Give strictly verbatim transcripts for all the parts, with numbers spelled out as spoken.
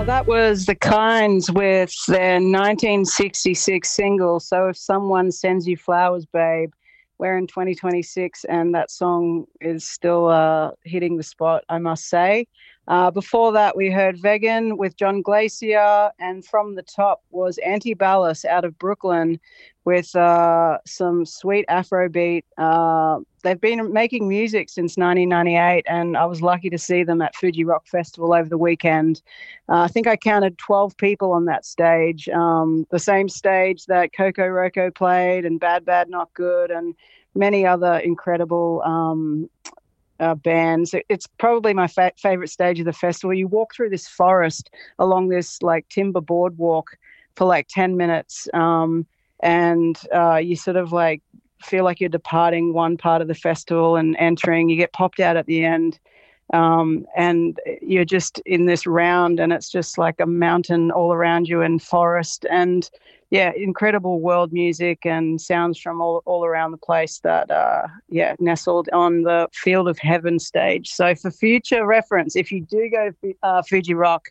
Oh, that was The Kinds with their nineteen sixty-six single, So If Someone Sends You Flowers, Babe. We're in twenty twenty-six and that song is still uh, hitting the spot, I must say. Uh, before that, we heard Vegan with John Glacier, and From the Top was Anti-Ballast out of Brooklyn with uh, some sweet Afrobeat. Uh, they've been making music since nineteen ninety-eight, and I was lucky to see them at Fuji Rock Festival over the weekend. Uh, I think I counted twelve people on that stage, um, the same stage that Coco Roco played and Bad Bad Not Good and many other incredible um Uh, bands. It's probably my fa- favorite stage of the festival. You walk through this forest along this like timber boardwalk for like ten minutes, um, and uh, you sort of like feel like you're departing one part of the festival and entering. You get popped out at the end, um, and you're just in this round, and it's just like a mountain all around you and forest and yeah, incredible world music and sounds from all, all around the place that, uh, yeah, nestled on the Field of Heaven stage. So for future reference, if you do go to uh, Fuji Rock,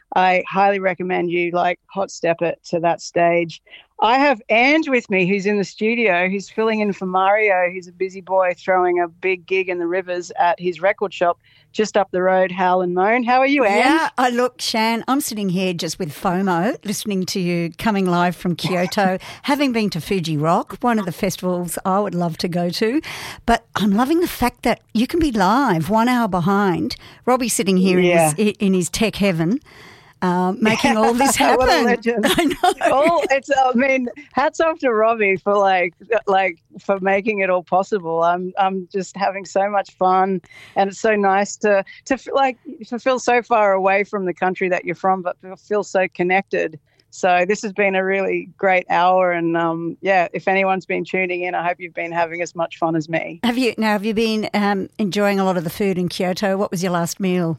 I highly recommend you like hot step it to that stage. I have Ange with me who's in the studio, who's filling in for Mario. He's a busy boy throwing a big gig in the Rivers at his record shop just up the road, Howl and Moan. How are you, Ange? Yeah, I look, Shan, I'm sitting here just with FOMO, listening to you coming live from Kyoto, having been to Fuji Rock, one of the festivals I would love to go to. But I'm loving the fact that you can be live one hour behind. Robbie's sitting here yeah. in, his, in his tech heaven. Uh, making all this happen. What a legend. I know. Oh, it's. I mean, hats off to Robbie for like, like for making it all possible. I'm, I'm just having so much fun, and it's so nice to, to like, to feel so far away from the country that you're from, but feel so connected. So this has been a really great hour, and um, yeah, if anyone's been tuning in, I hope you've been having as much fun as me. Have you? Now, have you been um, enjoying a lot of the food in Kyoto? What was your last meal?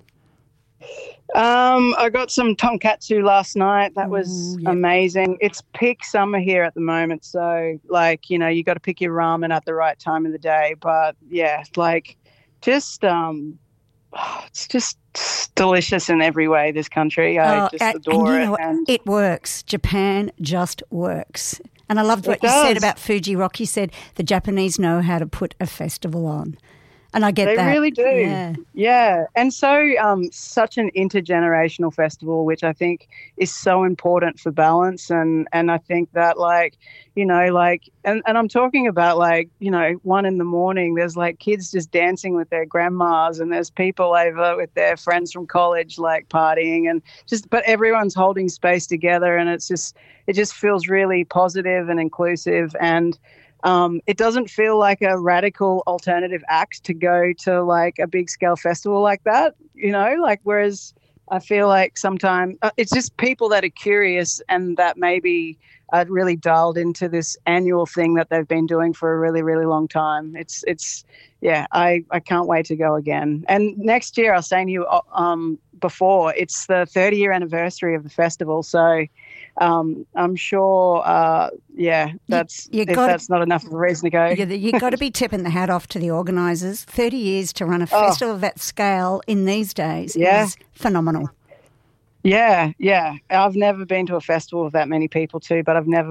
Um, I got some tonkatsu last night. That was Ooh, yeah. amazing. It's peak summer here at the moment. So like, you know, you got to pick your ramen at the right time of the day. But yeah, like just, um, it's just delicious in every way, this country. I oh, just and, adore and you know it. And it works. Japan just works. And I loved what it you does. said about Fuji Rock. You said the Japanese know how to put a festival on. And I get they that. They really do. Yeah. yeah. And so um, such an intergenerational festival, which I think is so important for balance. And, and I think that like, you know, like, and, and I'm talking about like, you know, one in the morning, there's like kids just dancing with their grandmas and there's people over with their friends from college, like partying and just, but everyone's holding space together. And it's just, it just feels really positive and inclusive. And Um, it doesn't feel like a radical alternative act to go to like a big scale festival like that, you know, like whereas I feel like sometimes uh, it's just people that are curious and that maybe are really dialed into this annual thing that they've been doing for a really, really long time. It's, it's, yeah, I, I can't wait to go again. And next year, I was saying to you um, before, it's the thirty year anniversary of the festival. So um, I'm sure, uh, yeah, that's you, you if gotta, that's not enough of a reason to go. You, you've got to be tipping the hat off to the organisers. thirty years to run a festival oh. of that scale in these days yeah. is phenomenal. Yeah, yeah. I've never been to a festival with that many people too, but I've never